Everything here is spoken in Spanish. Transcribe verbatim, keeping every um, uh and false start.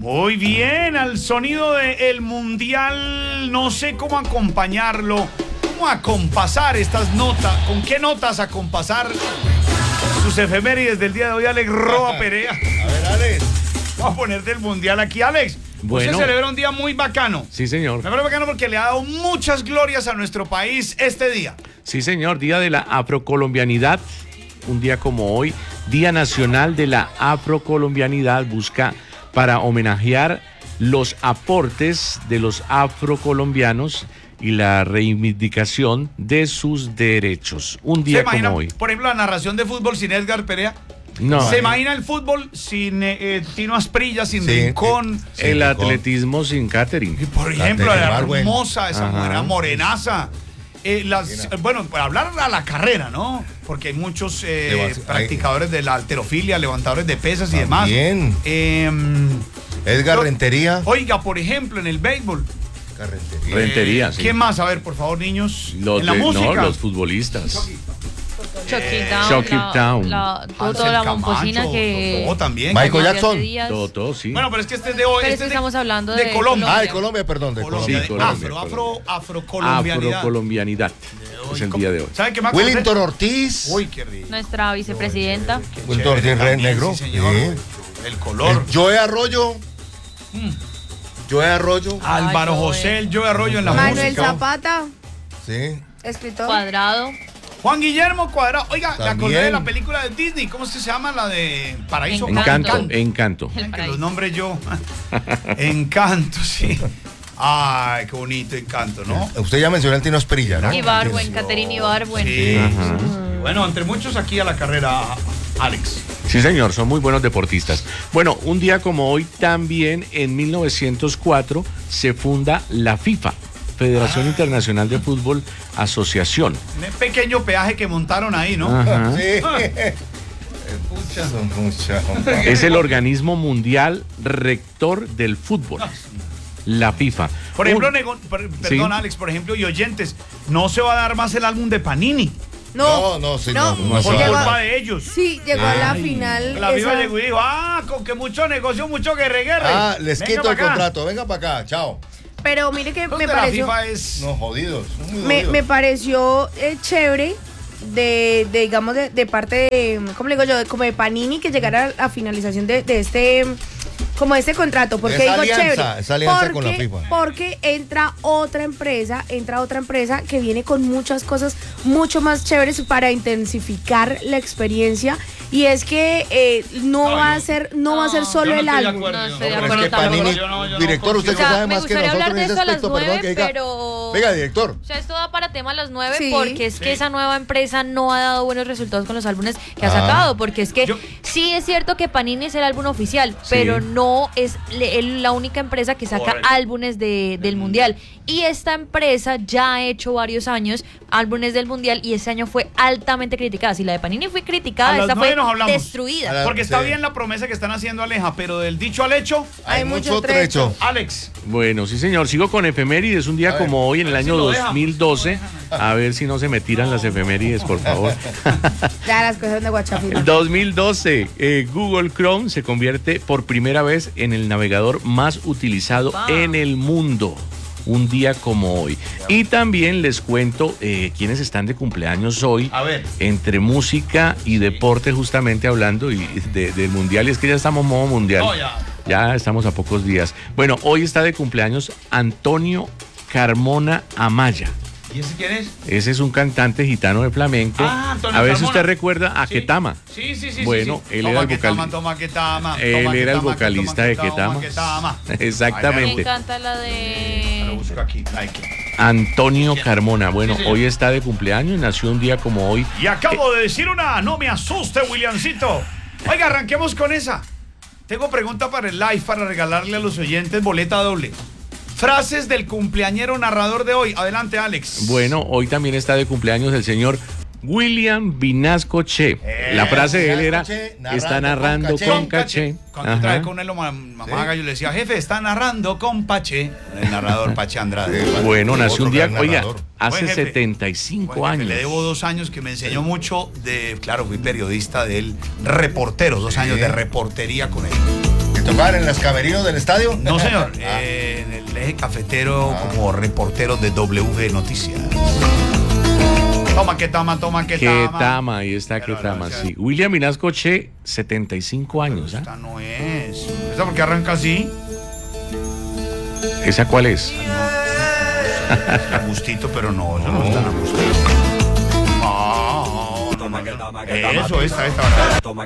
Muy bien, al sonido del Mundial, no sé cómo acompañarlo, cómo acompasar estas notas, con qué notas acompasar sus efemérides del día de hoy, Alex Roa Perea. A ver, Alex. Vamos a poner del Mundial aquí, Alex. Bueno. Usted celebra un día muy bacano. Sí, señor. Me parece bacano porque le ha dado muchas glorias a nuestro país este día. Sí, señor, Día de la Afrocolombianidad. Un día como hoy, Día Nacional de la Afrocolombianidad, busca para homenajear los aportes de los afrocolombianos y la reivindicación de sus derechos. Un día ¿Se imagina, como hoy. por ejemplo, la narración de fútbol sin Edgar Perea? No. ¿Se imagina el fútbol sin eh, eh, Tino Asprilla, sin Sí, Rincón? eh, El sí, atletismo sin catering. Y por ejemplo, Catherine la Barwen. hermosa, esa Ajá. mujer morenaza. Eh, las, bueno, para hablar a la carrera, ¿no? Porque hay muchos eh, Levant- practicadores de la halterofilia, levantadores de pesas y demás. También. Eh, Edgar yo- Rentería. Oiga, por ejemplo, en el béisbol. Rentería. Rentería, eh, sí. ¿Quién más? A ver, por favor, niños. Los en la de- música. no, los futbolistas. Chucky Town, Chucky la, Town. la, todo, Hansel toda la Camacho, momposina que... Totó también. Michael que Jackson. hace días. Todo, todo, sí. Bueno, pero es que este es de hoy. Pero este es que de- estamos hablando de de Colombia. Ah, de Colombia, perdón, de Colombia, Colombia. de Colombia, afro, afro, Colombia. afrocolombianidad. Afrocolombianidad. Es el día de hoy. ¿Sabe qué más? Wellington Ortiz. Uy, qué rico. Nuestra vicepresidenta. Qué Wellington chévere Ortiz, re- también, negro. sí, señor. Sí. El color. El Joe Arroyo. Mm. Joe Arroyo. Álvaro Ay, José, el Joe Arroyo en la Manuel música. Zapata, Sí. escritor. Cuadrado. Juan Guillermo Cuadrado. Oiga, me También. acordé de la película de Disney. ¿Cómo es que se llama? La de Paraíso. Encanto. Encanto, encanto. El Ay, que paraíso. los nombres yo. Encanto, sí. Ay, qué bonito Encanto, ¿no? Usted ya mencionó al Tino Asprilla, ¿no? Ibarwen, Caterina Ibarwen. Sí. Ajá. Y bueno, entre muchos aquí a la carrera, Alex. Sí, señor, son muy buenos deportistas. Bueno, un día como hoy, también en mil novecientos cuatro se funda la FIFA, Federación Internacional de Fútbol Asociación. Un pequeño peaje que montaron ahí, ¿no? Ajá. Sí. Pucha. Son muchas. Es el organismo mundial rector del fútbol, la FIFA. Por ejemplo, Un- nego- per- perdón, Sí. Alex, por ejemplo, y oyentes, no se va a dar más el álbum de Panini. No, no, señor. No, No Por se va a llegó dar. culpa de ellos. Sí, llegó a la Ay. final. La viva esa- llegó y dijo, ah, con que mucho negocio, mucho guerre, guerre. Ah, les Venga quito pa' el acá. contrato. Venga para acá. Chao. Pero mire que Los me de la pareció, FIFA es... No, jodidos. son muy me, jodidos. me pareció eh, chévere de, de, digamos, de, de parte de, ¿cómo le digo yo? De- como de Panini que llegara a la finalización de, de este, como de este contrato. Porque Esa digo alianza, chévere. esa alianza con la porque, FIFA. Porque entra otra empresa, entra otra empresa que viene con muchas cosas mucho más chéveres para intensificar la experiencia. Y es que eh, no No, va yo- a ser, no va a ser no, solo yo no el estoy de álbum. acuerdo, No yo estoy de Pero es acuerdo que tampoco. Panini, Yo no- yo no director, usted O que sea, sabe me más que gustaría nosotros hablar en de ese eso a las aspecto, perdón, nueve, que diga. pero... Venga, director. O sea, esto da para tema a las nueve Sí. porque es que Sí. esa nueva empresa no ha dado buenos resultados con los álbumes que ha Ah. sacado. Porque es que Yo- sí es cierto que Panini es el álbum oficial, pero no es le- el- la única empresa que saca Correcto. álbumes de- del mundial. Y esta empresa ya ha hecho varios años álbumes del mundial y ese año fue altamente criticada. Si la de Panini fue A criticada, las esta nueve fue nos hablamos. destruida. A la- Porque está Sí. bien la promesa que están haciendo, Aleja, pero del dicho al hecho, Hay, Hay mucho mucho trecho. trecho. Alex. Bueno, sí, señor. Sigo con efemérides. Un día A ver, como hoy, en el a ver si año lo dejan. dos mil doce. A ver si no se me tiran las efemérides, por favor. Ya las cosas de Guachafira. dos mil doce, eh, Google Chrome se convierte por primera vez en el navegador más utilizado Wow. en el mundo. Un día como hoy. Y también les cuento eh, quiénes están de cumpleaños hoy. A ver. Entre música y deporte, justamente hablando y de- del mundial. Y es que ya estamos modo mundial. No, ya. Ya estamos a pocos días. Bueno, hoy está de cumpleaños Antonio Carmona Amaya. ¿Y ese quién es? Ese es un cantante gitano de flamenco. Ah, Antonio a ver si Carmona. usted recuerda a Sí. Ketama. Sí, sí, sí. Bueno, sí, sí. él Toma era el que vocal- tama, toma que tama, Él toma que era el tama, vocalista toma de que tama, Ketama. que tama. Exactamente. Me encanta la Lo de... busco aquí, like. Antonio Carmona. Bueno, Sí, señor. hoy está de cumpleaños, nació un día como hoy. Y acabo de decir una, no me asuste, Williamcito. Oiga, arranquemos con esa. Tengo pregunta para el live para regalarle a los oyentes boleta doble. Frases del cumpleañero narrador de hoy. Adelante, Alex. Bueno, hoy también está de cumpleaños el señor William Vinasco Che. La frase de él era, Vinasco Che, narrando está narrando con con caché. caché. Cuando Ajá. trae con él, lo mam- mamá Sí. Gallo le decía, jefe, está narrando con Pache. El narrador Pache Andrade. Bueno, nació Otro un día, gran oiga, narrador. hace Buen jefe. setenta y cinco Bueno, años. Le debo dos años que me enseñó mucho de, claro, fui periodista de él, reportero, dos Sí. años de reportería con él. tocar en las camerinos del estadio? No, señor. Ah. Eh, en el eje cafetero Ah. como reportero de W G Noticias. Toma que tama, toma que Que tama. tama, ahí está, Pero que no, tama, o sea, sí. William Vinasco Che, setenta y cinco años, ¿ah? Esta no es. ¿Esta por qué arranca así? ¿Esa cuál es? A gustito, pero no, eso no es tan a gustito. No, no, no, no. Eso, esta, esta.